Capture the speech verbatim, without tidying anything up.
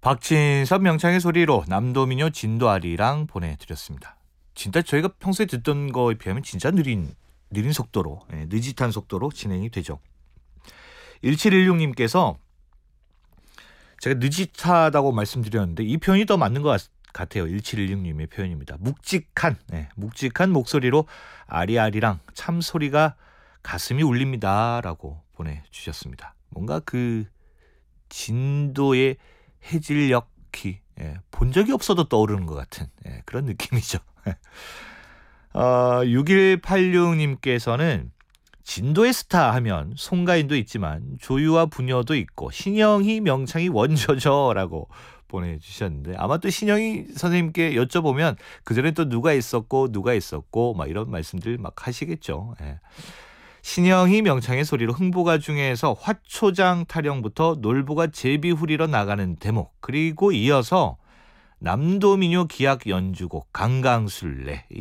박진섭 명창의 소리로 남도민요 진도아리랑 보내드렸습니다. 진짜 저희가 평소에 듣던 거에 비하면 진짜 느린 느린 속도로, 예, 느릿한 속도로 진행이 되죠. 일칠일육 님께서 제가 느릿하다고 말씀드렸는데 이 표현이 더 맞는 것 같아요. 일칠일육 님의 표현입니다. 묵직한, 예, 묵직한 목소리로 아리아리랑 참 소리가 가슴이 울립니다 라고 보내주셨습니다. 뭔가 그 진도의 해질녘이, 예, 본 적이 없어도 떠오르는 것 같은, 예, 그런 느낌이죠. 어, 육일팔육 님께서는 진도의 스타 하면 송가인도 있지만 조유와 부녀도 있고 신영희 명창이 원조죠 라고 보내주셨는데, 아마 또 신영희 선생님께 여쭤보면 그전에 또 누가 있었고 누가 있었고 막 이런 말씀들 막 하시겠죠. 예. 신영희 명창의 소리로 흥보가 중에서 화초장 타령부터 놀부가 제비 후리러 나가는 대목, 그리고 이어서 남도민요 기악 연주곡 강강술래,